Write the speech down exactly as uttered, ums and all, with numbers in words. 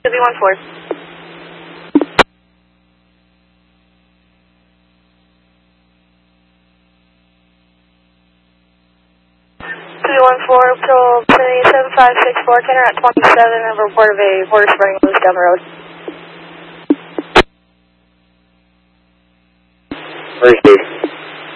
B one four. two B one four, till seven five six four, Kenner at twenty-seven, and report of a border spring loose down the road. Where's Dave?